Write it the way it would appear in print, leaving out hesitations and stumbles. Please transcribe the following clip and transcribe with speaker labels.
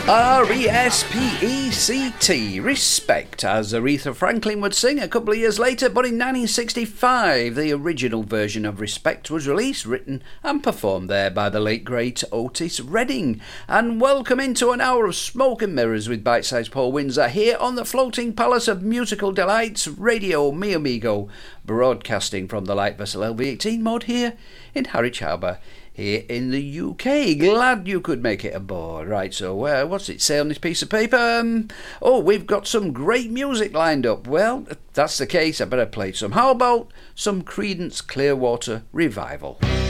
Speaker 1: R-E-S-P-E-C-T, Respect, as Aretha Franklin would sing a couple of years later, but in 1965 the original version of Respect was released, written and performed there by the late great Otis Redding. And welcome into an hour of smoke and mirrors with Bite-Sized Paul Windsor here on the floating palace of musical delights, Radio Mi Amigo, broadcasting from the light vessel LV-18 mod here in Harwich Harbour, here in the UK. Glad you could make it aboard. Right, so what's it say on this piece of paper? We've got some great music lined up. Well, if that's the case, I better play some. How about some Creedence Clearwater Revival?